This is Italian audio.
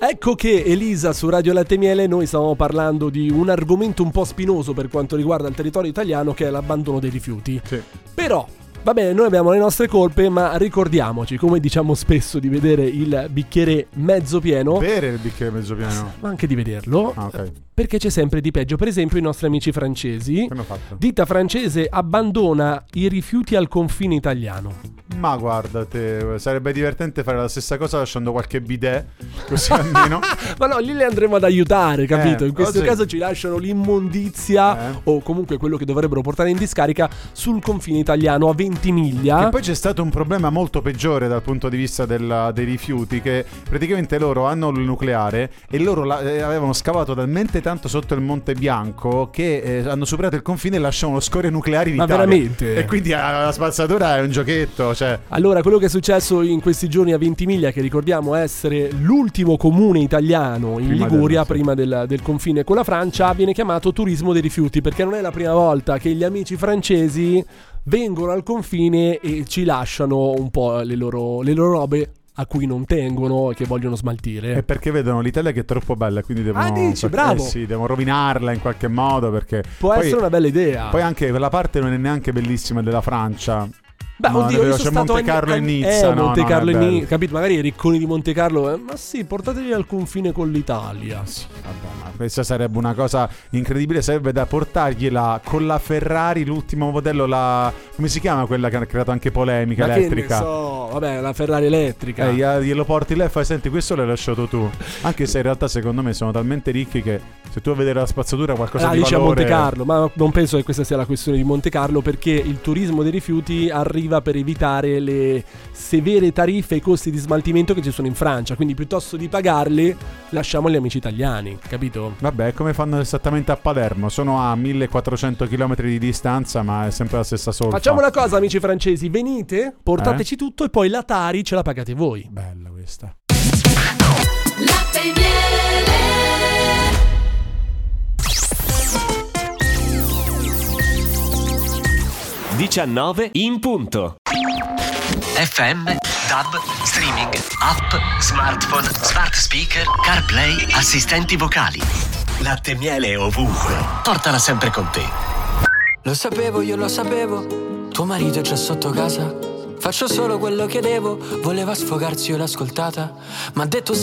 Ecco che Elisa su Radio Latte e Miele noi stavamo parlando di un argomento un po' spinoso per quanto riguarda il territorio italiano, che è l'abbandono dei rifiuti. Sì. Però va bene, noi abbiamo le nostre colpe, ma ricordiamoci, come diciamo spesso, di vedere il bicchiere mezzo pieno. Bere il bicchiere mezzo pieno. Ma anche di vederlo. Ah, ok. Perché c'è sempre di peggio. Per esempio i nostri amici francesi. Che hanno fatto? Ditta francese abbandona i rifiuti al confine italiano. Ma guarda te, sarebbe divertente fare la stessa cosa lasciando qualche bidet, così almeno. Ma no, lì le andremo ad aiutare, capito? In questo così. caso ci lasciano l'immondizia o comunque quello che dovrebbero portare in discarica sul confine italiano a Ventimiglia. E poi c'è stato un problema molto peggiore dal punto di vista dei rifiuti, che praticamente loro hanno il nucleare e loro avevano scavato talmente tanto sotto il Monte Bianco che hanno superato il confine e lasciano scorie nucleari in Ma Italia. veramente? E quindi la spazzatura è un giochetto, cioè. Allora, quello che è successo in questi giorni a Ventimiglia, che ricordiamo essere l'ultimo comune italiano in Liguria prima del confine con la Francia, viene chiamato turismo dei rifiuti, perché non è la prima volta che gli amici francesi vengono al confine e ci lasciano un po' le loro robe a cui non tengono e che vogliono smaltire. È perché vedono l'Italia che è troppo bella, quindi devono. Dici, bravo. Sì, devono rovinarla in qualche modo, perché può essere una bella idea. Poi anche la parte non è neanche bellissima della Francia. Beh, no, oddio, io c'è sono stato Monte Carlo e Nizza, Monte Carlo e bello. Nizza, capito? Magari i ricconi di Monte Carlo, ma sì, portateli al confine con l'Italia. Sì, vabbè, ma questa sarebbe una cosa incredibile, sarebbe da portargliela con la Ferrari, l'ultimo modello, come si chiama quella che ha creato anche polemica, ma elettrica? Che ne so, vabbè, la Ferrari elettrica. Glielo porti là e fai, senti, questo l'hai lasciato tu. Anche se in realtà secondo me sono talmente ricchi che se tu vedi la spazzatura qualcosa di dice valore. a Monte Carlo, ma non penso che questa sia la questione di Monte Carlo, perché il turismo dei rifiuti arriva per evitare le severe tariffe e i costi di smaltimento che ci sono in Francia, quindi piuttosto di pagarli lasciamo gli amici italiani, capito? Vabbè, come fanno esattamente a Palermo, sono a 1400 km di distanza, ma è sempre la stessa solfa. Facciamo una cosa, amici francesi, venite, portateci tutto e poi la Tari ce la pagate voi. Bella questa. Latte e Miele. 19 in punto. FM, DAB, streaming, app, smartphone, smart speaker, CarPlay, assistenti vocali. Latte e Miele ovunque. Portala sempre con te. Lo sapevo, io lo sapevo. Tuo marito è già sotto casa. Faccio solo quello che devo. Voleva sfogarsi, io l'ho ascoltata. Ma ha detto